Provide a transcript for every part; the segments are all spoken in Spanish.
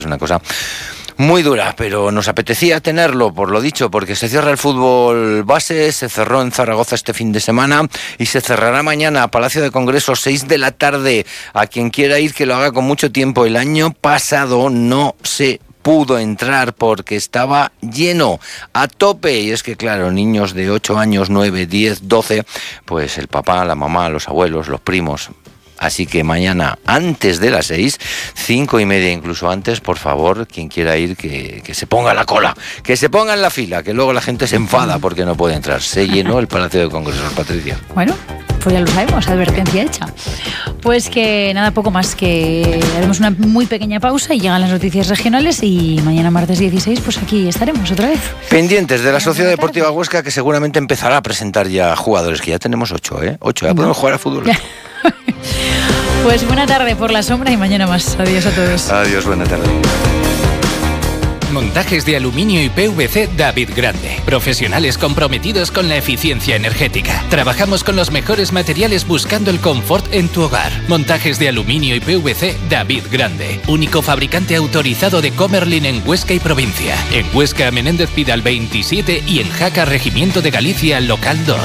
Es una cosa muy dura, pero nos apetecía tenerlo, por lo dicho, porque se cierra el fútbol base, se cerró en Zaragoza este fin de semana y se cerrará mañana a Palacio de Congresos, 6 de la tarde. A quien quiera ir, que lo haga con mucho tiempo. El año pasado no se pudo entrar porque estaba lleno, a tope. Y es que, claro, niños de 8 años, 9, 10, 12, pues el papá, la mamá, los abuelos, los primos. Así que mañana, antes de las 6, 5:30 incluso antes, por favor, quien quiera ir, que se ponga la cola, que se ponga en la fila, que luego la gente se enfada porque no puede entrar. Se llenó el Palacio de Congresos, Patricia. Bueno, pues ya lo sabemos, advertencia hecha. Pues que nada, poco más, que haremos una muy pequeña pausa y llegan las noticias regionales y mañana martes 16, pues aquí estaremos otra vez. Pendientes de la Sociedad Deportiva Huesca, que seguramente empezará a presentar ya jugadores, que ya tenemos 8, ¿eh? 8, ya podemos jugar a fútbol. Pues buena tarde por la sombra y mañana más. Adiós a todos. Adiós, buena tarde. Montajes de aluminio y PVC David Grande. Profesionales comprometidos con la eficiencia energética. Trabajamos con los mejores materiales buscando el confort en tu hogar. Montajes de aluminio y PVC David Grande. Único fabricante autorizado de Comerlin en Huesca y provincia. En Huesca, Menéndez Pidal 27 y en Jaca, Regimiento de Galicia, local 2.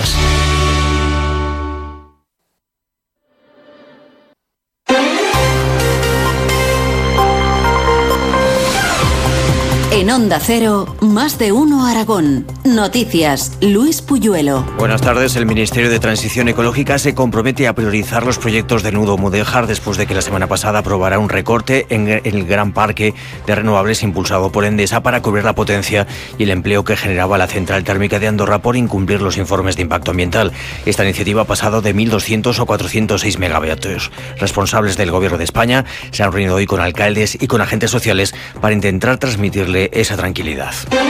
En Onda Cero, Más de Uno Aragón. Noticias, Luis Puyuelo. Buenas tardes. El Ministerio de Transición Ecológica se compromete a priorizar los proyectos de Nudo Mudéjar después de que la semana pasada aprobara un recorte en el gran parque de renovables impulsado por Endesa para cubrir la potencia y el empleo que generaba la central térmica de Andorra por incumplir los informes de impacto ambiental. Esta iniciativa ha pasado de 1.200 a 406 megavatios. Responsables del Gobierno de España se han reunido hoy con alcaldes y con agentes sociales para intentar transmitirle esa tranquilidad.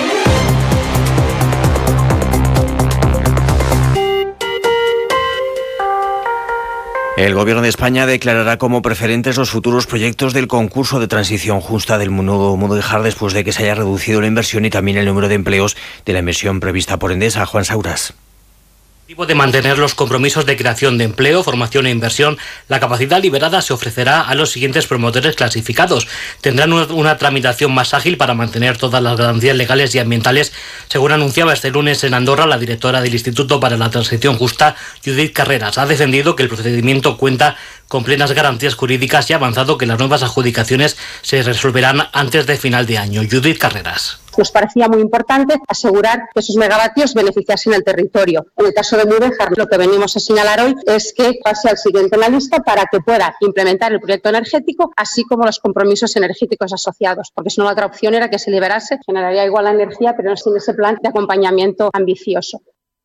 El Gobierno de España declarará como preferentes los futuros proyectos del concurso de transición justa del Nudo Mudéjar después de que se haya reducido la inversión y también el número de empleos de la inversión prevista por Endesa. Juan Sauras. De mantener los compromisos de creación de empleo, formación e inversión, la capacidad liberada se ofrecerá a los siguientes promotores clasificados. Tendrán una tramitación más ágil para mantener todas las garantías legales y ambientales, según anunciaba este lunes en Andorra la directora del Instituto para la Transición Justa, Judith Carreras. Ha defendido que el procedimiento cuenta con plenas garantías jurídicas y ha avanzado que las nuevas adjudicaciones se resolverán antes de final de año. Judith Carreras. Nos parecía muy importante asegurar que esos megavatios beneficiasen al territorio. En el caso de Mudéjar, lo que venimos a señalar hoy es que pase al siguiente en la lista para que pueda implementar el proyecto energético, así como los compromisos energéticos asociados, porque si no la otra opción era que se liberase, generaría igual la energía, pero no sin ese plan de acompañamiento ambicioso.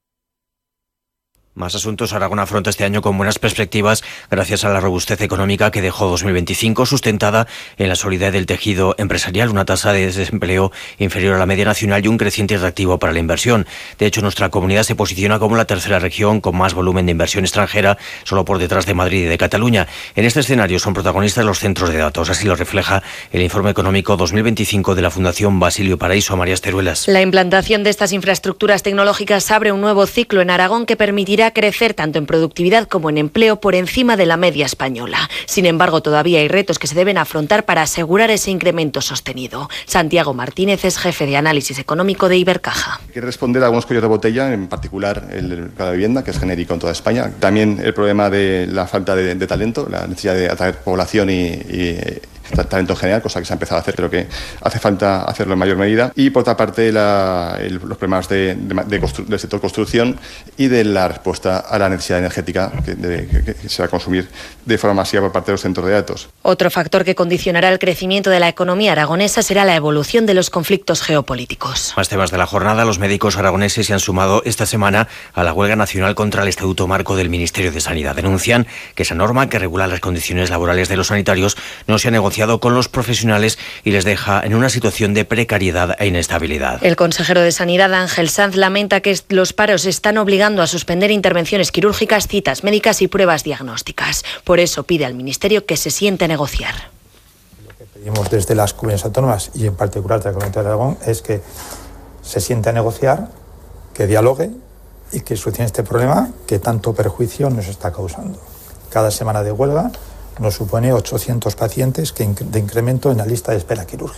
Más asuntos. Aragón afronta este año con buenas perspectivas gracias a la robustez económica que dejó 2025, sustentada en la solidez del tejido empresarial, una tasa de desempleo inferior a la media nacional y un creciente atractivo para la inversión. De hecho, nuestra comunidad se posiciona como la tercera región con más volumen de inversión extranjera, solo por detrás de Madrid y de Cataluña. En este escenario son protagonistas los centros de datos, así lo refleja el informe económico 2025 de la Fundación Basilio Paraíso. María Teruelas. La implantación de estas infraestructuras tecnológicas abre un nuevo ciclo en Aragón que permitirá crecer tanto en productividad como en empleo por encima de la media española. Sin embargo, todavía hay retos que se deben afrontar para asegurar ese incremento sostenido. Santiago Martínez es jefe de análisis económico de Ibercaja. Hay que responder a algunos cuellos de botella, en particular el mercado de vivienda, que es genérico en toda España. También el problema de la falta de talento, la necesidad de atraer población y talento en general, cosa que se ha empezado a hacer, pero que hace falta hacerlo en mayor medida. Y por otra parte, los problemas del sector construcción y de la respuesta a la necesidad energética que se va a consumir de forma masiva por parte de los centros de datos. Otro factor que condicionará el crecimiento de la economía aragonesa será la evolución de los conflictos geopolíticos. Más temas de la jornada. Los médicos aragoneses se han sumado esta semana a la huelga nacional contra el Estatuto Marco del Ministerio de Sanidad. Denuncian que esa norma que regula las condiciones laborales de los sanitarios no se ha negociado con los profesionales y les deja en una situación de precariedad e inestabilidad. El consejero de Sanidad, Ángel Sanz, lamenta que los paros están obligando a suspender intervenciones quirúrgicas, citas médicas y pruebas diagnósticas. Por eso pide al Ministerio que se siente a negociar. Lo que pedimos desde las comunidades autónomas y en particular de la Comunidad de Aragón es que se siente a negociar, que dialogue y que solucione este problema que tanto perjuicio nos está causando. Cada semana de huelga nos supone 800 pacientes de incremento en la lista de espera quirúrgica.